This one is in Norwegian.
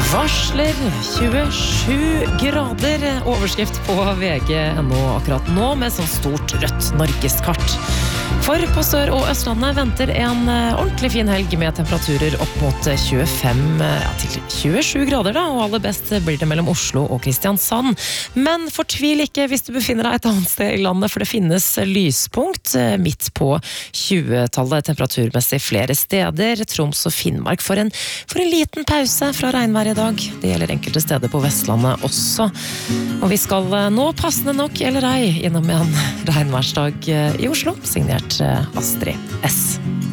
Varsler 27 grader, overskrift på VG.no akkurat nå med sånn stort rødt norgeskart. For på Sør- og Østlandet venter en ordentlig fin helg med temperaturer opp mot 25 til 27 grader da, og aller best blir det mellom Oslo og Kristiansand. Men fortvil ikke hvis du befinner deg et annet sted i landet, for det finnes lyspunkt midt på 20-tallet temperaturmessig flere steder. Troms og Finnmark for en liten pause fra regnvær i dag. Det gjelder enkelte steder på Vestlandet også. Og vi skal nå passende nok eller ei innom en regnværsdag i Oslo, signert Astrid S.